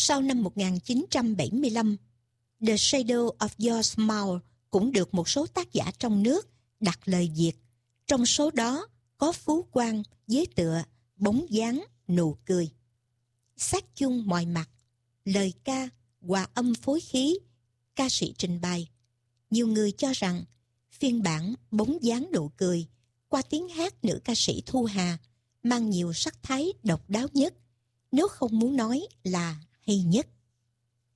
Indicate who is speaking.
Speaker 1: Sau năm 1975, The Shadow of Your Smile cũng được một số tác giả trong nước đặt lời Việt. Trong số đó có Phú Quang với tựa Bóng dáng nụ cười. Sát chung mọi mặt, lời ca, hòa âm phối khí, ca sĩ trình bày. Nhiều người cho rằng phiên bản Bóng dáng nụ cười qua tiếng hát nữ ca sĩ Thu Hà mang nhiều sắc thái độc đáo nhất, nếu không muốn nói là hay nhất.